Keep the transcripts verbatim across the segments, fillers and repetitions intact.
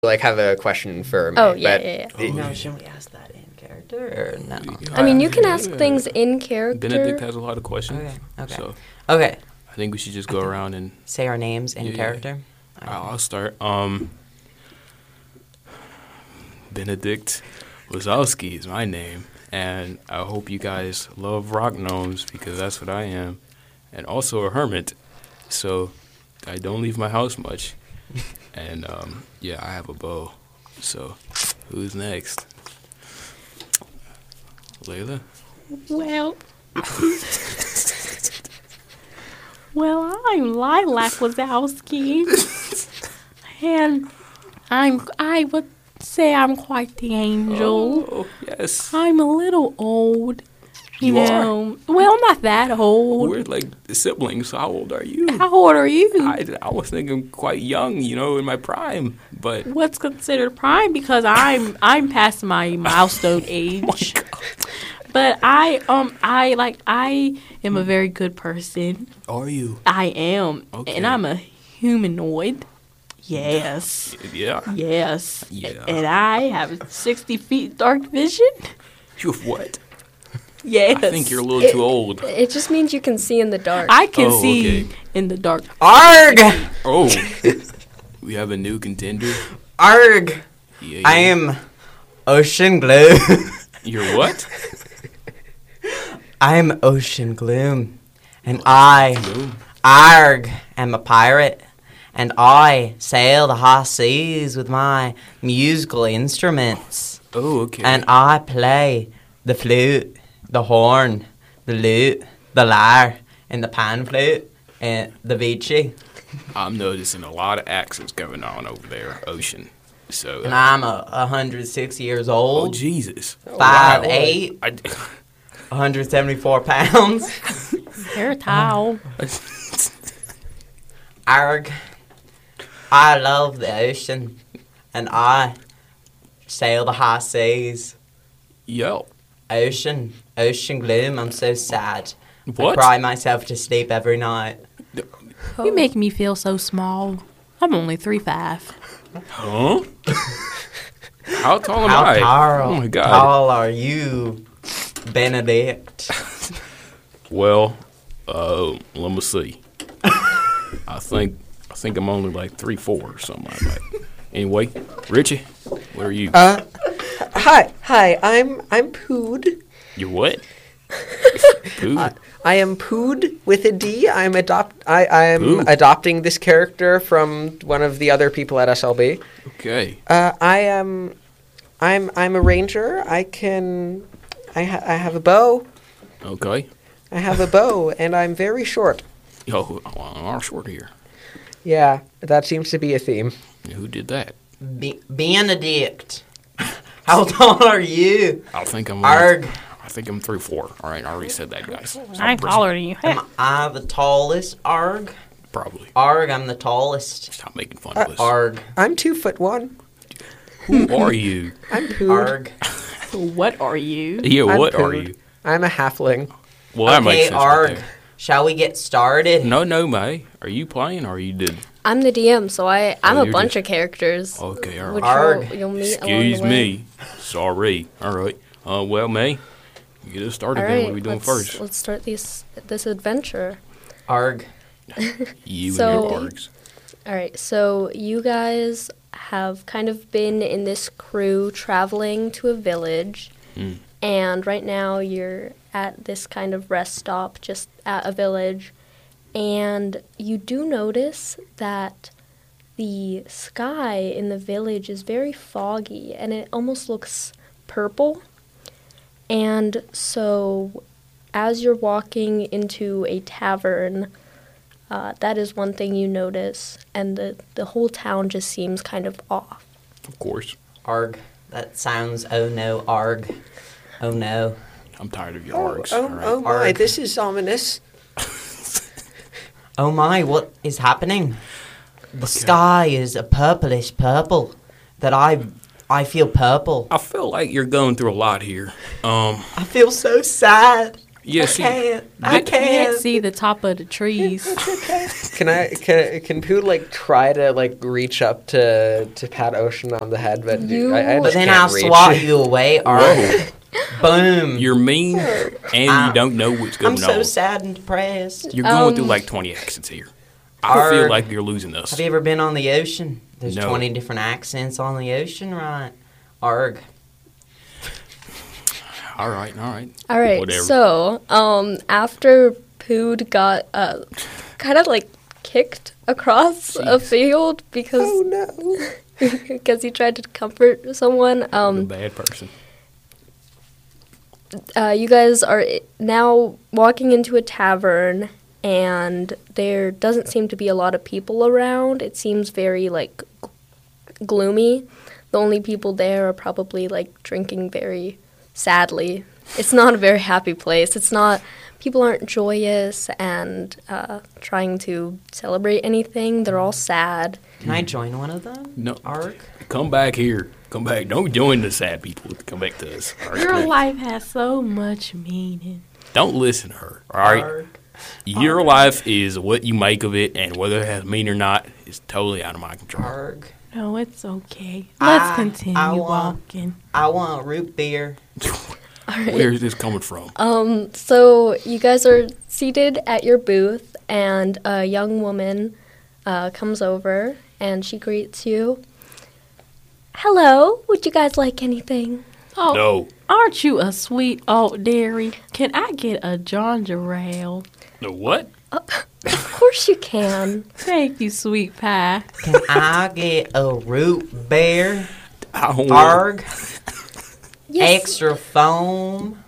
like have a question for me. Oh, yeah, but yeah, yeah. Oh, no, shouldn't we ask that in character or no? I mean, you can ask things in character. Benedict has a lot of questions. Okay, okay. So Okay, I think we should just go around and say our names in Yeah. character. I'll I'll start. Um, Benedict Wazowski is my name, and I hope you guys love rock gnomes because that's what I am, and also a hermit. So I don't leave my house much, and um, yeah, I have a bow. So who's next? Layla? Well, well, I'm Lilac Wazowski, and I'm I would say I'm quite the angel. Oh, yes. I'm a little old, you, You are? know. Well, not that old. We're like siblings. How old are you? How old are you? I, I was thinking quite young, you know, in my prime, but What's considered prime because I'm I'm past my milestone age. But I um I like I am a very good person. are you? I am, Okay. and I'm a humanoid. Yes, Yeah. yes. Yeah. And I have sixty feet dark vision. You what? Yes. I think you're a little too old. It just means you can see in the dark. I can Oh, see okay. in the dark. Arg! Oh, we have a new contender. Arg! Yeah, I yeah. am Ocean Gloom. You're what? I am Ocean Gloom. And I, Gloom. Arg, am a pirate. And I sail the high seas with my musical instruments. Oh, okay. And I play the flute, the horn, the lute, the lyre, and the pan flute, and the vici. I'm noticing a lot of accents going on over there, Ocean. So, And uh, I'm a one hundred six years oh old, Jesus, five eight, I, one hundred seventy-four pounds. Hair towel. Arg. I love the ocean, and I sail the high seas. yo, Ocean, ocean gloom, I'm so sad. I what? cry myself to sleep every night. You make me feel so small. I'm only three five. Huh? How tall am How I? tall, Oh my God. tall are you, Benedict? Well, uh, let me see. I think I think I'm only like three four or something like that. Anyway, Richie, what are you? Uh, hi, hi. I'm I'm Pood. You're what? Who? Uh, I am Pood with a D. I'm adopt. I I am Poo. adopting this character from one of the other people at S L B. Okay. Uh, I am. I'm I'm a ranger. I can. I ha- I have a bow. Okay. I have a bow, and I'm very short. Yo, I'm short here. Yeah, that seems to be a theme. Who did that? Be- Benedict. How tall are you? I think I'm. Arg. I think I'm three four. All right, I already said that, guys. I'm taller than you. Am I the tallest? Arg. Probably. Arg, I'm the tallest. Stop making fun of us. Arg. I'm two foot one. Who are you? I'm Pood. Arg. What are you? Yeah, I'm what are Pood. you? I'm a halfling. Well, that makes Okay, sense. Right Arg. there. Shall we get started? No, no, May. Are you playing or you did? I'm the D M, so I I'm Oh, a you're bunch just- of characters, Okay, all which right. Arg. you'll, you'll meet Excuse along the way. me. Sorry. All right. Uh, well, May, you get us started All then. right, What are we doing let's, first? let's start this this adventure. Arg. You So- and your args. All right, so you guys have kind of been in this crew traveling to a village, Mm. and right now you're at this kind of rest stop just at a village, and you do notice that the sky in the village is very foggy, and it almost looks purple. And so as you're walking into a tavern, Uh, that is one thing you notice, and the, the whole town just seems kind of off. Of course. Arg. That sounds, oh no, Arg. Oh no. I'm tired of your Oh, args. oh, all right. oh my! Arg. This is ominous. Oh my, what is happening? The sky is a purplish purple. That I I feel purple. I feel like you're going through a lot here. Um, I feel so sad. Yeah, I see, can't. they- I Can't can't. see the top of the trees. Can I can can Pooh like try to like reach up to to pat Ocean on the head, but You- I, I But just then can't I'll reach. swat you away. Arg. Boom. you're mean, and you I- don't know what's going I'm so on. sad and depressed. You're going through Um, like twenty accents here. I feel Arg. like you're losing us. Have you ever been on the ocean? There's No. twenty different accents on the ocean, right? Arg. All right, all right. All right. Whatever. So, um, after Pood got uh, kind of like kicked across a Jeez. field because Oh no! because he tried to comfort someone, I'm a um, bad person. uh, you guys are i- now walking into a tavern, and there doesn't seem to be a lot of people around. It seems very like g- gloomy. The only people there are probably like drinking very sadly. It's not a very happy place. It's not. People aren't joyous and uh, trying to celebrate anything. They're all sad. Can I join one of them? No. Arg. Come back here. Come back. Don't join the sad people. Come back to us. All right, Your please. life has so much meaning. Don't listen to her. All right. Arg. Your life is what you make of it, and whether it has meaning or not is totally out of my control. Arg. No, it's okay. Let's I- continue I want- walking. I want root beer. All right. Where is this coming from? Um, so you guys are seated at your booth, and a young woman uh, comes over and she greets you. Hello, would you guys like anything? Oh, No. aren't you a sweet old dairy? Can I get a ginger ale? The what? Of course you can. Thank you, sweet pie. Can I get a root beer? I don't want- Arg. Yes. Extra foam.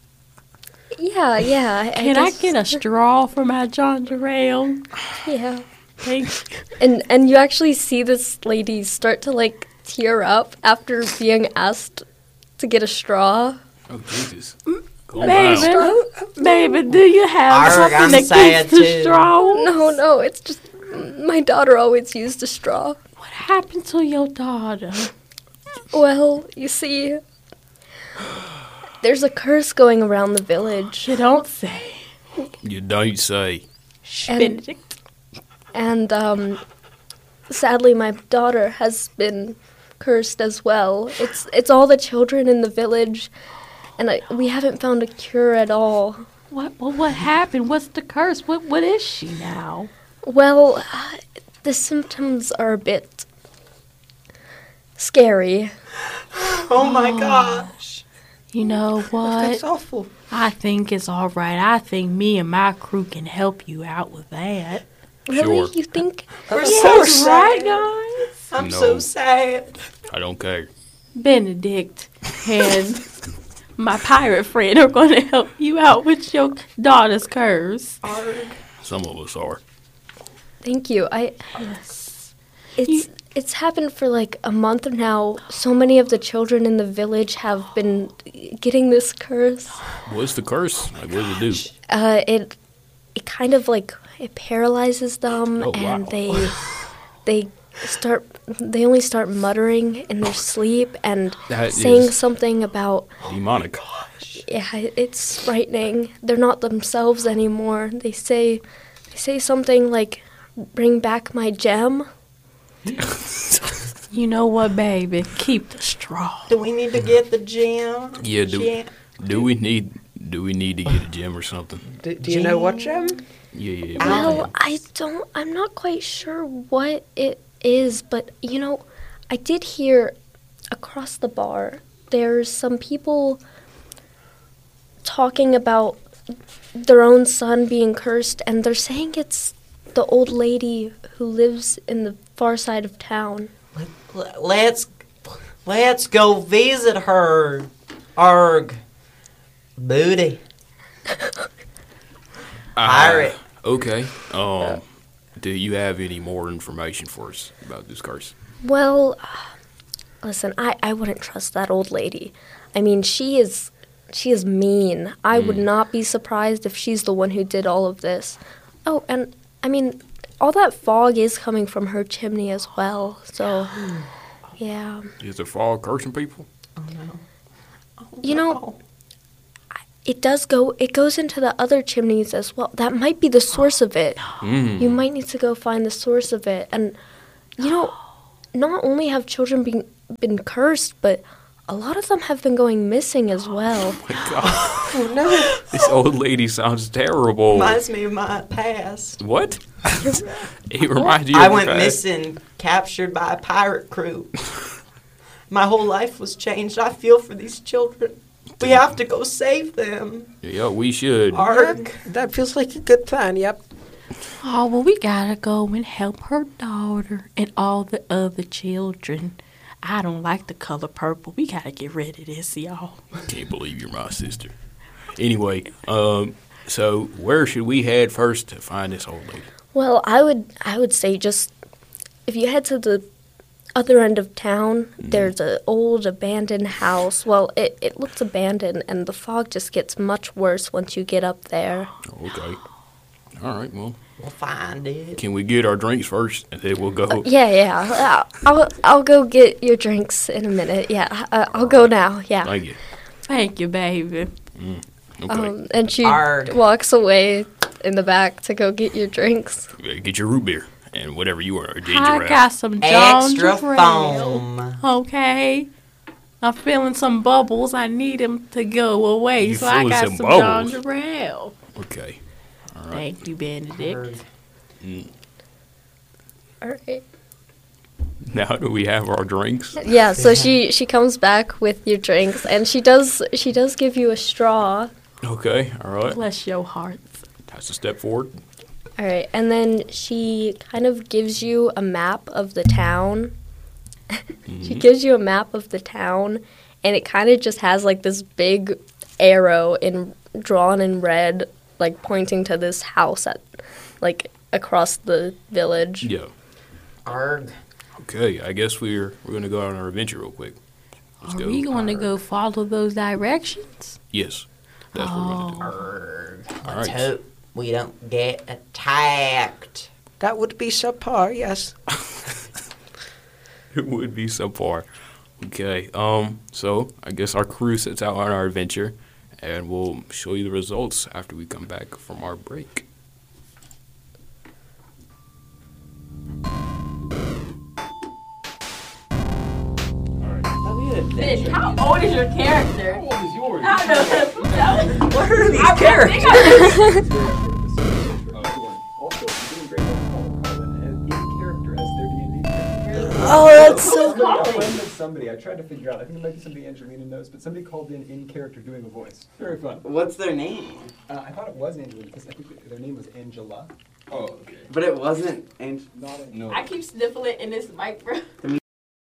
Yeah, yeah. Can I guess- get a straw for my ginger ale? Yeah. Thank you. And and you actually see this lady start to like tear up after being asked to get a straw. Oh, Jesus. Calm Baby, down. baby, do you have Arg, I'm something that sad keeps the too. straw? No, no, it's just my daughter always used a straw. What happened to your daughter? Well, you see, there's a curse going around the village, You don't say. You don't say. And- Benedict. and um, sadly, my daughter has been cursed as well. It's it's all the children in the village, and I, we haven't found a cure at all. What, what what happened? What's the curse? What what is she now? Well, uh, the symptoms are a bit scary. Oh my gosh. You know what? That's awful. I think it's all right. I think me and my crew can help you out with that. Really, Sure. you think? We're Yes, so right, sad. guys. I'm No. so sad. I don't care. Benedict and my pirate friend are going to help you out with your daughter's curse. Arg. Some of us are. Thank you. I. Yes. It's You- it's happened for like a month now. So many of the children in the village have been getting this curse. What's the curse? Like, what does it do? Uh, it it kind of like it paralyzes them, Oh, and wow. they they start they only start muttering in their sleep and That saying is- something about Demonic. yeah. It's frightening. They're not themselves anymore. They say they say something like, "Bring back my gem." You know what, baby? Keep the straw. Do we need to get the gem? Yeah, do, Gem. do we need do we need to get a gym or something? Do, do you know what gem? Yeah, yeah, yeah. Well, I don't. I'm not quite sure what it is, but you know, I did hear across the bar there's some people talking about their own son being cursed, and they're saying it's the old lady who lives in the far side of town. Let- Let's let's go visit her. Arg. Booty. Pirate. Uh, okay. Um, do you have any more information for us about this curse? Well, listen, I, I wouldn't trust that old lady. I mean, she is she is mean. I would not be surprised if she's the one who did all of this. Oh, and I mean, all that fog is coming from her chimney as well. So, yeah. Is the fog cursing people? You know, it does go, it goes into the other chimneys as well. That might be the source of it. Mm. You might need to go find the source of it. And, you know, not only have children been, been cursed, but a lot of them have been going missing as well. Oh, my God. Oh, no. This old lady sounds terrible. Reminds me of my past. What? It reminds you of I your went past. missing, captured by a pirate crew. My whole life was changed. I feel for these children. We have to go save them. Yeah, we should. Arg. That feels like a good plan. Yep. Oh, well, we gotta go and help her daughter and all the other children. I don't like the color purple. We gotta get rid of this, y'all. Can't believe you're my sister. Anyway, um, so where should we head first to find this old lady? Well, I would I would say just if you head to the other end of town, there's an old abandoned house. Well, it, it looks abandoned, and the fog just gets much worse once you get up there. Okay. All right, well, We'll find it. can we get our drinks first, and then we'll go? Yeah, yeah. I'll I'll go get your drinks in a minute. Yeah, uh, I'll go now. Yeah. Thank you. Thank you, baby. Okay. Um, and she Arg. walks away in the back to go get your drinks. Get your root beer and whatever you want, or ginger I ale. got some John Extra Ale. foam. Okay. I'm feeling some bubbles. I need them to go away, You so I feeling got some some, bubbles? John Ale. Okay. All right. Thank you, Benedict. All right. Now do we have our drinks? Yeah. So she she comes back with your drinks, and she does she does give you a straw. Okay. All right. Bless your hearts. That's a step forward. All right, and then she kind of gives you a map of the town. She gives you a map of the town, and it kind of just has like this big arrow in drawn in red, like pointing to this house at, like across the village. Yeah. Arg. Okay. I guess we're we're gonna go on our adventure real quick. Let's Are go. we going to go follow those directions? Yes. That's what we're gonna do. Arg. All Let's right. hope we don't get attacked. That would be subpar. Yes. It would be so far. Okay. Um. So I guess our crew sets out on our adventure, and we'll show you the results after we come back from our break. Fish, how old is your character? How old is yours? I don't know. What are these characters? Oh, that's so Somebody, I tried to figure out. I think it might be somebody Angelina knows, but somebody called in in character doing a voice. Very fun. What's their name? Uh, I thought it was Angelina because I think their name was Angela. Oh, okay. But it wasn't. And Not a, No. I keep sniffling in this mic, bro.